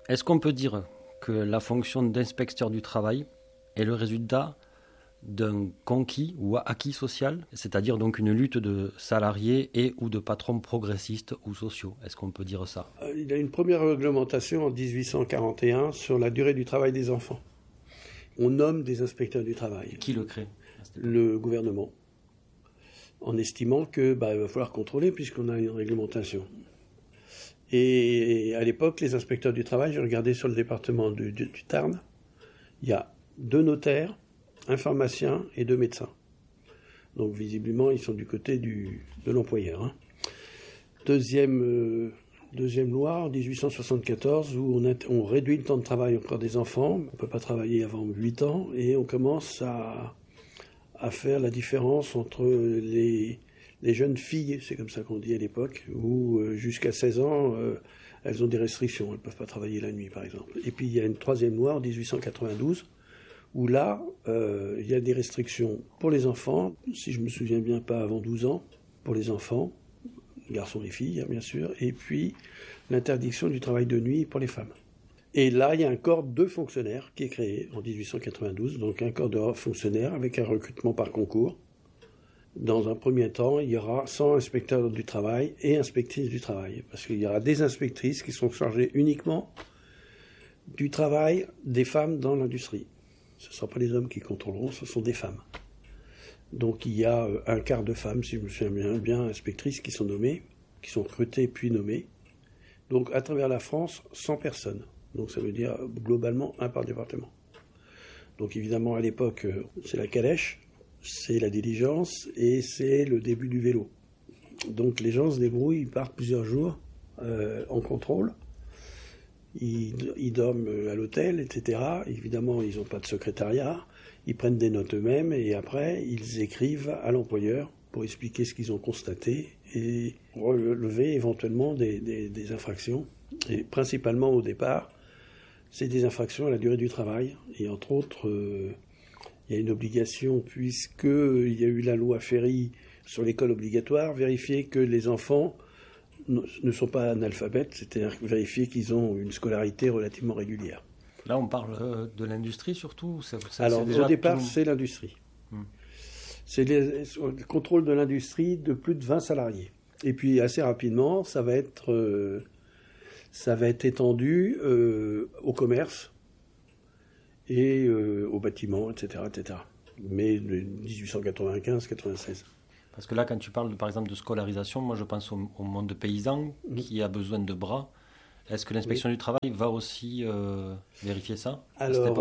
Est-ce qu'on peut dire que la fonction d'inspecteur du travail est le résultat d'un conquis ou acquis social, c'est-à-dire donc une lutte de salariés et ou de patrons progressistes ou sociaux? Est-ce qu'on peut dire ça? Il y a une première réglementation en 1841 sur la durée du travail des enfants. On nomme des inspecteurs du travail. Qui le crée? Le gouvernement, en estimant que il va falloir contrôler puisqu'on a une réglementation. Et à l'époque, les inspecteurs du travail, j'ai regardé sur le département du Tarn, il y a 2 notaires, un pharmacien et 2 médecins. Donc visiblement, ils sont du côté de l'employeur. Deuxième loi, en 1874, où on réduit le temps de travail encore des enfants. On ne peut pas travailler avant 8 ans. Et on commence à faire la différence entre les jeunes filles, c'est comme ça qu'on dit à l'époque, où jusqu'à 16 ans, elles ont des restrictions. Elles ne peuvent pas travailler la nuit, par exemple. Et puis il y a une 3e loi en 1892, où là, il y a des restrictions pour les enfants, si je me souviens bien, pas avant 12 ans, pour les enfants, garçons et filles, bien sûr, et puis l'interdiction du travail de nuit pour les femmes. Et là, il y a un corps de fonctionnaires qui est créé en 1892, donc un corps de fonctionnaires avec un recrutement par concours. Dans un premier temps, il y aura 100 inspecteurs du travail et inspectrices du travail, parce qu'il y aura des inspectrices qui sont chargées uniquement du travail des femmes dans l'industrie. Ce ne sont pas les hommes qui contrôleront, ce sont des femmes. Donc il y a un quart de femmes, si je me souviens bien, inspectrices qui sont nommées, qui sont recrutées puis nommées. Donc à travers la France, 100 personnes. Donc ça veut dire globalement 1 par département. Donc évidemment à l'époque, c'est la calèche, c'est la diligence et c'est le début du vélo. Donc les gens se débrouillent, ils partent plusieurs jours en contrôle. Ils dorment à l'hôtel, etc. Évidemment, ils n'ont pas de secrétariat. Ils prennent des notes eux-mêmes et après, ils écrivent à l'employeur pour expliquer ce qu'ils ont constaté et relever éventuellement des infractions. Et principalement au départ, c'est des infractions à la durée du travail. Et entre autres, il y a une obligation, puisqu'il y a eu la loi Ferry sur l'école obligatoire, vérifier que les enfants ne sont pas analphabètes, c'est-à-dire vérifier qu'ils ont une scolarité relativement régulière. Là, on parle de l'industrie surtout? Alors, au départ, c'est l'industrie. C'est le contrôle de l'industrie de plus de 20 salariés. Et puis, assez rapidement, ça va être étendu au commerce et au bâtiment, etc., etc. Mais de 1895-96. Parce que là, quand tu parles, par exemple, de scolarisation, moi, je pense au monde paysan qui a besoin de bras. Est-ce que l'inspection du travail va aussi vérifier ça? Alors,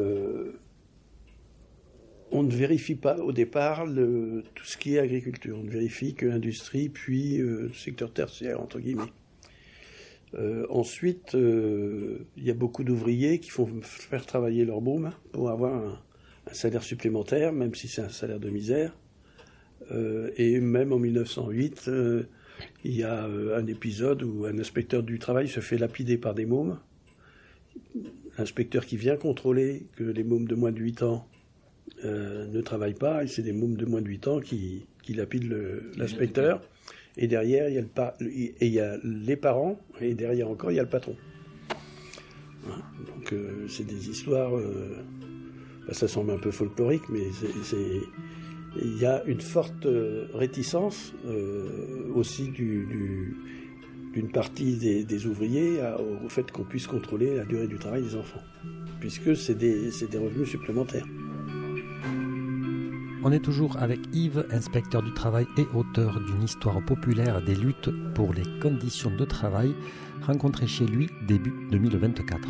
on ne vérifie pas au départ tout ce qui est agriculture. On ne vérifie que l'industrie, puis secteur tertiaire, entre guillemets. Ensuite, il y a beaucoup d'ouvriers qui font faire travailler leur môme pour avoir un salaire supplémentaire, même si c'est un salaire de misère. Et même en 1908, il y a un épisode où un inspecteur du travail se fait lapider par des mômes. L'inspecteur qui vient contrôler que les mômes de moins de 8 ans ne travaillent pas, et c'est des mômes de moins de 8 ans qui lapident l'inspecteur. Et derrière, il y a les parents, et derrière encore, il y a le patron. Donc c'est des histoires... ça semble un peu folklorique, mais il y a une forte réticence aussi d'une partie des ouvriers au fait qu'on puisse contrôler la durée du travail des enfants, puisque c'est des revenus supplémentaires. On est toujours avec Yves, inspecteur du travail et auteur d'une histoire populaire des luttes pour les conditions de travail, rencontrée chez lui début 2024.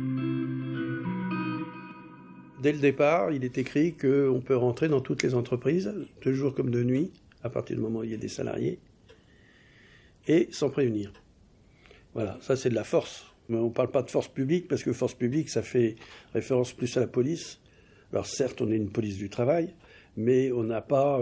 Dès le départ, il est écrit qu'on peut rentrer dans toutes les entreprises, de jour comme de nuit, à partir du moment où il y a des salariés, et sans prévenir. Voilà, ça c'est de la force. Mais on ne parle pas de force publique, parce que force publique, ça fait référence plus à la police. Alors certes, on est une police du travail, mais on n'a pas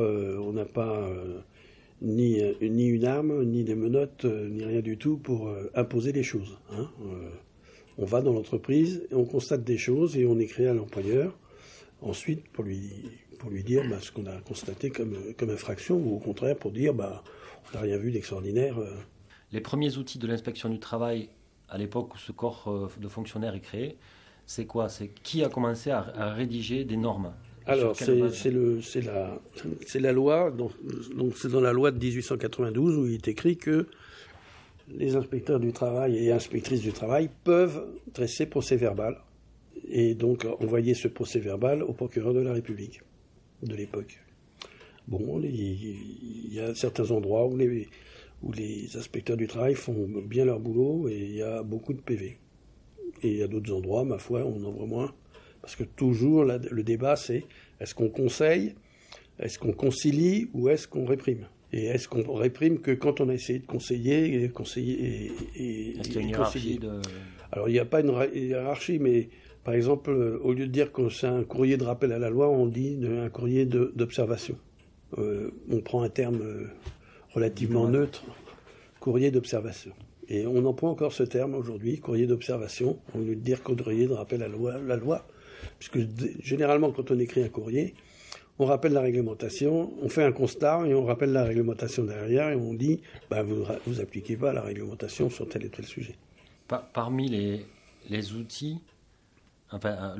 ni une arme, ni des menottes, ni rien du tout pour imposer les choses. On va dans l'entreprise, on constate des choses et on écrit à l'employeur, ensuite pour lui dire ce qu'on a constaté comme infraction, ou au contraire pour dire on n'a rien vu d'extraordinaire. Les premiers outils de l'inspection du travail à l'époque où ce corps de fonctionnaires est créé, c'est quoi? C'est qui a commencé à rédiger des normes? Alors, c'est la loi, donc c'est dans la loi de 1892 où il est écrit que les inspecteurs du travail et inspectrices du travail peuvent dresser procès-verbal et donc envoyer ce procès-verbal au procureur de la République de l'époque. Bon, il y a certains endroits où les inspecteurs du travail font bien leur boulot et il y a beaucoup de PV. Et il y a d'autres endroits, ma foi, on en voit moins. Parce que toujours, le débat, c'est est-ce qu'on conseille, est-ce qu'on concilie ou est-ce qu'on réprime? Et est-ce qu'on réprime que quand on a essayé de conseiller et est-ce qu'il y a une hiérarchie Alors, il n'y a pas une hiérarchie, mais par exemple, au lieu de dire que c'est un courrier de rappel à la loi, on dit un courrier d'observation. On prend un terme relativement neutre, courrier d'observation. Et on emploie encore ce terme aujourd'hui, courrier d'observation, au lieu de dire courrier de rappel à la loi. Puisque généralement, quand on écrit un courrier, on rappelle la réglementation, on fait un constat et on rappelle la réglementation derrière et on dit vous appliquez pas la réglementation sur tel et tel sujet. Parmi les outils, enfin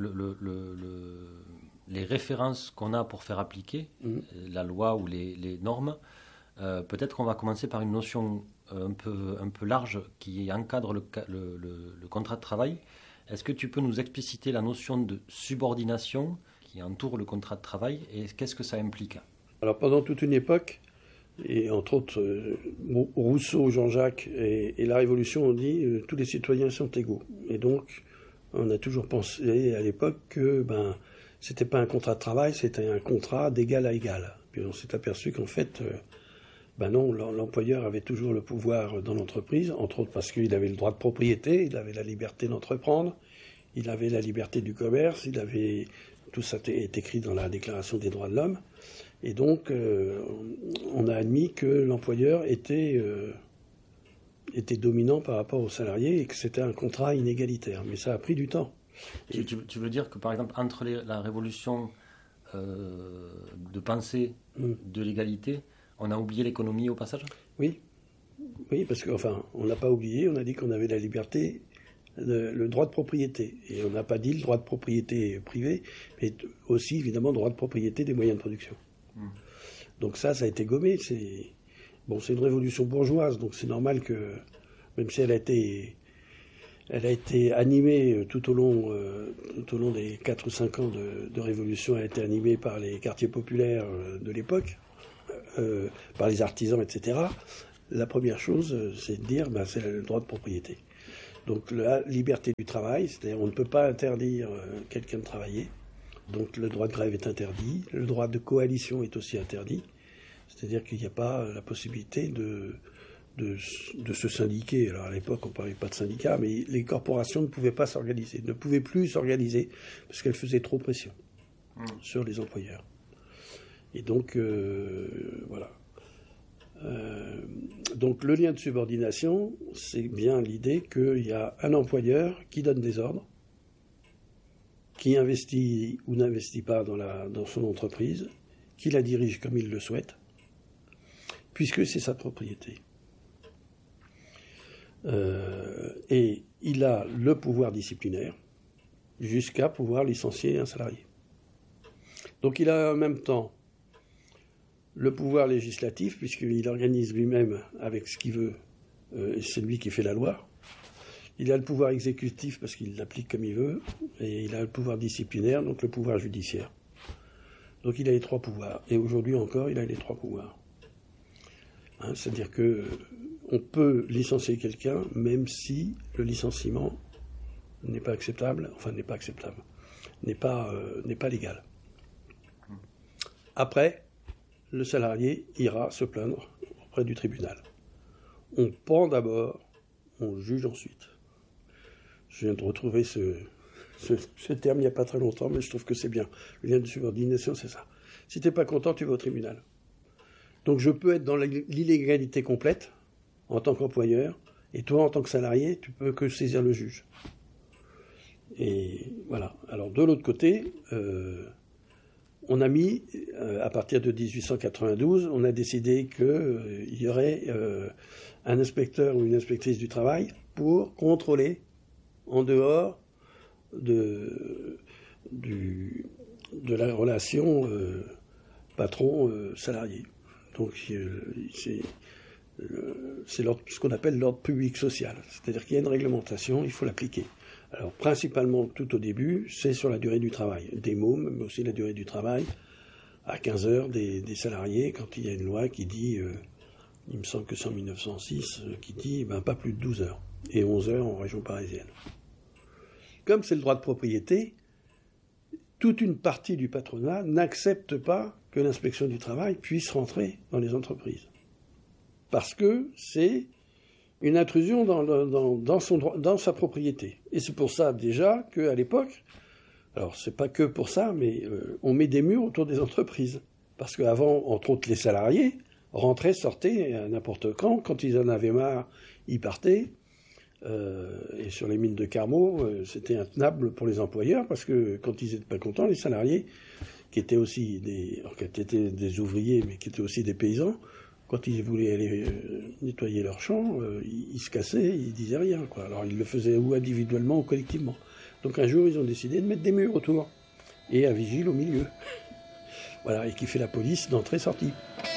les références qu'on a pour faire appliquer la loi ou les normes, peut-être qu'on va commencer par une notion un peu large qui encadre le contrat de travail. Est-ce que tu peux nous expliciter la notion de subordination qui entoure le contrat de travail et qu'est-ce que ça implique? Alors pendant toute une époque, et entre autres Rousseau, Jean-Jacques et la Révolution ont dit tous les citoyens sont égaux. Et donc on a toujours pensé à l'époque que c'était pas un contrat de travail, c'était un contrat d'égal à égal. Puis on s'est aperçu qu'en fait non, l'employeur avait toujours le pouvoir dans l'entreprise, entre autres parce qu'il avait le droit de propriété, il avait la liberté d'entreprendre, il avait la liberté du commerce, tout ça est écrit dans la Déclaration des droits de l'homme. Et donc, on a admis que l'employeur était dominant par rapport aux salariés et que c'était un contrat inégalitaire. Mais ça a pris du temps. Tu veux dire que, par exemple, entre la révolution de pensée de l'égalité, on a oublié l'économie au passage? Oui, parce on n'a pas oublié, on a dit qu'on avait la liberté, le droit de propriété. Et on n'a pas dit le droit de propriété privé, mais aussi, évidemment, le droit de propriété des moyens de production. Donc ça a été gommé. C'est une révolution bourgeoise, donc c'est normal que, même si elle a été animée tout au long des 4 ou 5 ans de révolution, elle a été animée par les quartiers populaires de l'époque, par les artisans, etc. La première chose, c'est de dire, c'est le droit de propriété. Donc la liberté du travail, c'est-à-dire on ne peut pas interdire quelqu'un de travailler. Donc le droit de grève est interdit, le droit de coalition est aussi interdit. C'est-à-dire qu'il n'y a pas la possibilité de se syndiquer. Alors à l'époque, on ne parlait pas de syndicats, mais les corporations ne pouvaient plus s'organiser parce qu'elles faisaient trop pression sur les employeurs. Et donc, voilà. Donc le lien de subordination, c'est bien l'idée qu'il y a un employeur qui donne des ordres, qui investit ou n'investit pas dans son entreprise, qui la dirige comme il le souhaite, puisque c'est sa propriété. Et il a le pouvoir disciplinaire jusqu'à pouvoir licencier un salarié. Donc il a en même temps le pouvoir législatif, puisqu'il organise lui-même avec ce qu'il veut, c'est lui qui fait la loi. Il a le pouvoir exécutif parce qu'il l'applique comme il veut, et il a le pouvoir disciplinaire, donc le pouvoir judiciaire. Donc il a les 3 pouvoirs. Et aujourd'hui encore, il a les 3 pouvoirs. C'est-à-dire qu'on peut licencier quelqu'un, même si le licenciement n'est pas acceptable, n'est pas légal. Après, le salarié ira se plaindre auprès du tribunal. On pend d'abord, on juge ensuite. Je viens de retrouver ce terme il n'y a pas très longtemps, mais je trouve que c'est bien. Le lien de subordination, c'est ça. Si tu n'es pas content, tu vas au tribunal. Donc je peux être dans l'illégalité complète en tant qu'employeur, et toi, en tant que salarié, tu peux que saisir le juge. Et voilà. Alors de l'autre côté, on a mis, à partir de 1892, on a décidé qu'il y aurait un inspecteur ou une inspectrice du travail pour contrôler en dehors de la relation patron-salarié. Donc c'est ce qu'on appelle l'ordre public social. C'est-à-dire qu'il y a une réglementation, il faut l'appliquer. Alors principalement, tout au début, c'est sur la durée du travail. Des mômes, mais aussi la durée du travail, à 15 heures des salariés, quand il y a une loi qui dit, il me semble que c'est en 1906, qui dit pas plus de 12 heures, et 11 heures en région parisienne. Comme c'est le droit de propriété, toute une partie du patronat n'accepte pas que l'inspection du travail puisse rentrer dans les entreprises. Parce que c'est une intrusion dans sa propriété. Et c'est pour ça déjà qu'à l'époque, alors c'est pas que pour ça, mais on met des murs autour des entreprises. Parce qu'avant, entre autres, les salariés rentraient, sortaient à n'importe quand ils en avaient marre, ils partaient. Et sur les mines de Carmaux, c'était intenable pour les employeurs, parce que quand ils n'étaient pas contents, les salariés, qui étaient aussi des ouvriers, mais qui étaient aussi des paysans, quand ils voulaient aller nettoyer leurs champs, ils se cassaient, ils disaient rien, quoi. Alors ils le faisaient ou individuellement ou collectivement. Donc un jour, ils ont décidé de mettre des murs autour et un vigile au milieu. Voilà, et qui fait la police d'entrée-sortie.